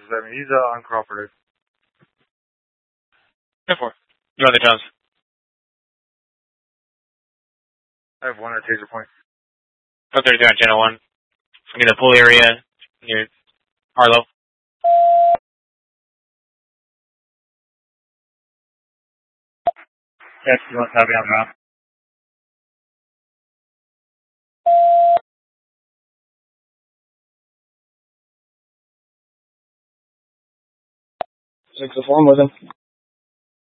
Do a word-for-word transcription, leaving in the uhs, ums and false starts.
I mean, he's uh, uncooperative. ten four. You on the drums? I have one at Taser Point. one thirty-three on channel one. Near the pool area, near Harlow. Yes, you want to have me on the ground? Six to four with him.